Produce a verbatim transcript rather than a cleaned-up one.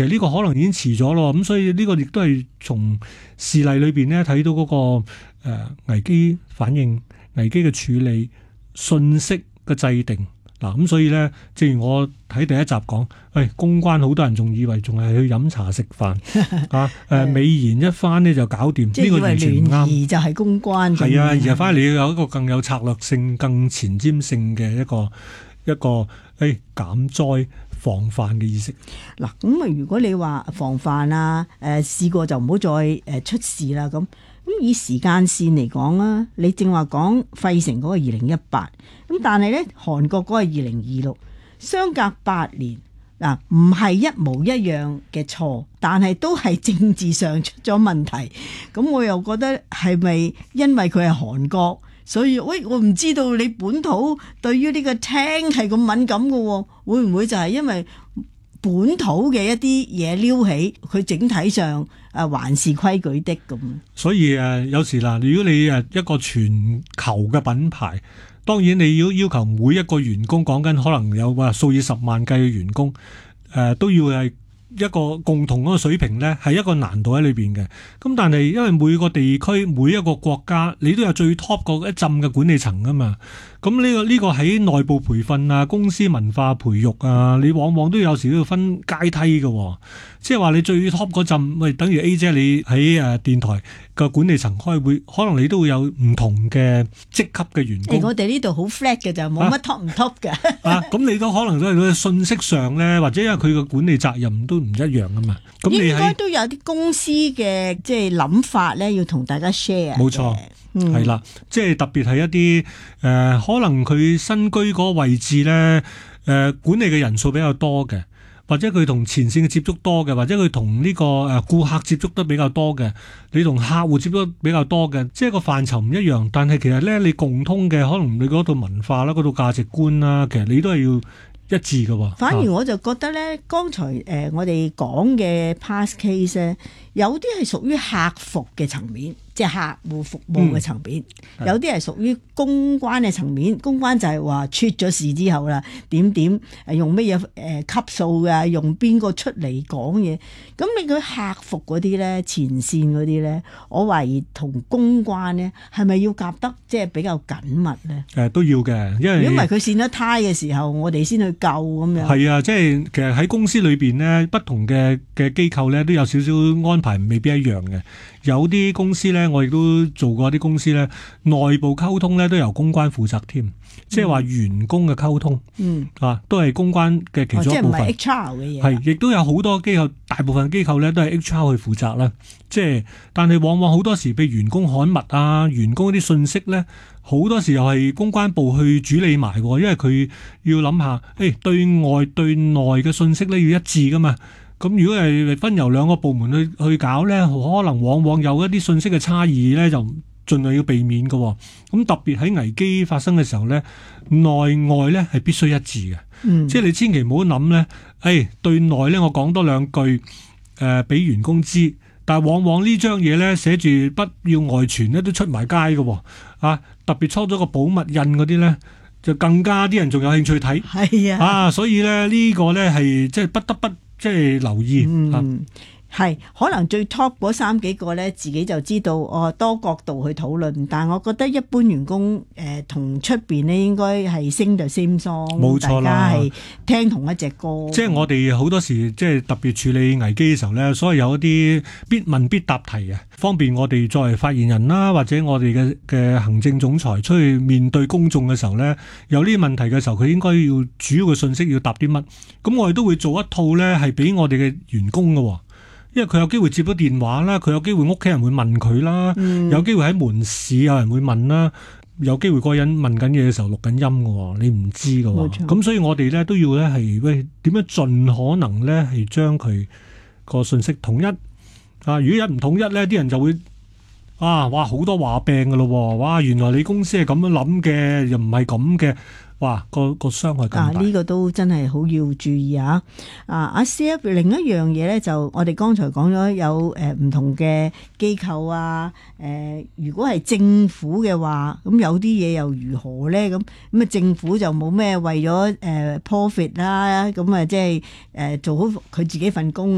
其實呢個可能已經遲咗咯。咁所以呢個亦都係從事例裏邊咧睇到嗰、嗰個誒、呃、危機反應、危機嘅處理、信息嘅制定。嗱，咁所以咧，正如我喺第一集講，喂、哎，公關好多人仲以為仲係去飲茶食飯啊，誒，美言一番咧就搞掂，呢個完全唔啱。 而就係公關。 係啊，而係反而你要有一個更有策略性、更前瞻性嘅一個一個誒、哎、減災防範嘅意識。 嗱，咁啊，如果你話防範啊，誒、呃、試過就唔好再誒出事啦。咁咁以時間線嚟講啊，你正話講費城嗰個二零一八，咁但係咧韓國嗰個二零二六，相隔八年嗱，唔係一模一樣嘅錯，但係都係政治上出咗問題。咁我又覺得係咪因為佢係韓國，所以喂我唔知道你本土對於呢個聽係咁敏感嘅喎，會唔會就係因為本土嘅一啲嘢撩起，佢整體上誒還是規矩的咁？ 所以誒有時嗱，如果你誒一個全球嘅品牌，當然你要要求每一個員工，講緊可能有話數以十萬計嘅員工，誒、呃、都要係一個共同嗰個水平咧，係一個難度喺裏邊嘅。咁但係因為每個地區每一個國家，你都有最 top 嗰一浸嘅管理層啊嘛。咁呢個呢個喺內部培訓啊、公司文化培育啊，你往往都有時都要分階梯嘅。即係話你最 top 嗰陣，喂，等於 A 姐你喺誒電台嘅管理層開會，可能你都會有唔同嘅職級嘅員工。 欸、我哋呢度好 flat 嘅就冇乜 top 唔 top 嘅。啊， 咁、啊、你都可能都係佢信息上咧，或者因為佢嘅管理責任都唔一樣啊嘛。咁你應該都有啲公司嘅即係諗法咧，要同大家 share。 冇錯。係、嗯、啦，即係特別係一啲誒、呃，可能佢身居嗰個位置咧，誒、呃，管理嘅人數比較多嘅，或者佢同前線嘅接觸多嘅，或者佢同呢個誒顧客接觸得比較多嘅，你同客戶接觸得比較多嘅，即係個範疇唔一樣，但係其實咧，你共通嘅可能你嗰度文化啦，嗰度價值觀啦，其實你都係要一致嘅。 反而我就覺得咧，剛才誒、呃、我哋講嘅 past case 咧，有啲係屬於客服嘅層面。即係客戶服務嘅層面，嗯、有啲係屬於公關嘅層面。公關就係話出咗事之後啦，點點誒用乜嘢誒級數啊，用邊個出嚟講嘢。咁你佢客服嗰啲咧，前線嗰啲咧，我懷疑同公關咧係咪要夾得即係比較緊密咧？誒、 呃、都要嘅，因為如果唔係佢跣咗胎嘅時候，我哋先去救咁樣。 係啊，即係其實喺公司裏邊咧，不同嘅嘅機構咧都有少少安排，未必一樣嘅。有啲公司咧，我亦都做過啲公司咧，內部溝通咧都由公關負責添，即係話員工嘅溝通，嗯啊，都係公關嘅其中一部分。哦、即係唔係 H R 嘅嘢。係，亦都有好多機構，大部分機構咧都係 H R 去負責啦。即係，但係往往好多時被員工刊物啊，員工啲信息咧，好多時又係公關部去主理埋，因為佢要諗下，誒、哎、對外對內嘅信息咧要一致噶嘛。咁如果係分由兩個部門去去搞咧，可能往往有一啲信息嘅差異咧，就盡量要避免嘅。咁特別喺危機發生嘅時候咧，內外咧係必須一致嘅。嗯，即係你千祈唔好諗咧，誒、哎、對內咧我講多兩句，誒俾員工知，但係往往呢張嘢咧寫住不要外傳咧都出埋街嘅。啊，特別抽咗個保密印嗰啲咧，就更加啲人仲有興趣睇。係啊，啊所以咧呢個咧係即係不得不。即係留意， 嗯，係可能最 top 嗰三幾個咧，自己就知道哦，多角度去討論。但係我覺得一般員工誒同出邊咧，應該係 sing the same song， 冇錯啦， 大家係聽同一隻歌。 即係我哋好多時即係特別處理危機嘅時候咧，所以有一啲必問必答題嘅，方便我哋作為發言人啦，或者我哋嘅嘅行政總裁出去面對公眾嘅時候咧，有呢啲問題嘅時候，佢應該要主要嘅信息要答啲乜？咁我哋都會做一套咧，係俾我哋嘅員工嘅。因為佢有機會接到電話啦，佢有機會屋企人會問佢啦，嗯、有機會喺門市有人會問啦，有機會嗰個人問緊嘢嘅時候錄緊音嘅，你唔知嘅。咁所以我哋咧都要咧係喂點樣盡可能咧係將佢個信息統一啊！如果一唔統一咧，啲人就會啊哇好多話病嘅咯，哇原來你公司係咁樣諗嘅，又唔係咁嘅。哇！個個傷害咁大， 啊呢、呢個都真係好要注意啊！啊阿 Sir，另一樣嘢咧就我哋剛才講咗有誒唔、呃、同嘅機構啊，誒、呃、如果係政府嘅話，咁有啲嘢又如何咧？咁咁啊政府就冇咩為咗誒、呃、profit 啦，咁啊即係誒做好佢自己份工。